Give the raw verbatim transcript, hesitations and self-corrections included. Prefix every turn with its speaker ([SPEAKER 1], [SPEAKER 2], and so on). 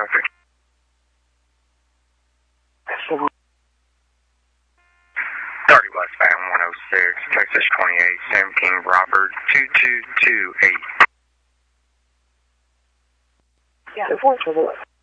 [SPEAKER 1] traffic. thirty westbound one oh six, Texas twenty-eight, Sam King Robert, two two two eight.
[SPEAKER 2] Yeah, four triple.